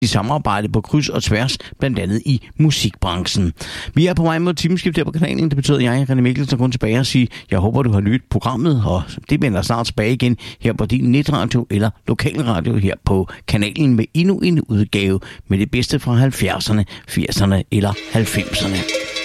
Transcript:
i samarbejde på kryds og tværs, blandt andet i musikbranchen. Vi er på vej mod timeskift her på kanalen. Det betyder, at jeg, René Mikkelsen, går tilbage og siger, jeg håber, du har lyttet programmet, og det vender snart tilbage igen her på din netradio eller lokalradio her på kanalen med endnu en udgave med det bedste fra 70'erne, 80'erne eller 90'erne.